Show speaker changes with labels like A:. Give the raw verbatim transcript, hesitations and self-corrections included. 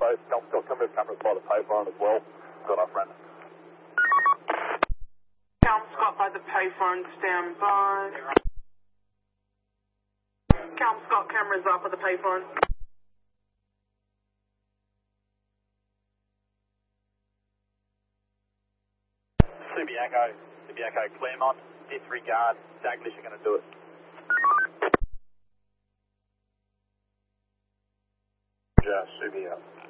A: both. Calm Scott, can move cameras by the payphone as well. Got our friend.
B: Calm Scott by the payphone, stand by. Calm Scott, cameras up at the payphone.
A: Subiaco, Subiaco, Claremont, disregard, Daglish are going to do it. Yeah, Subi out.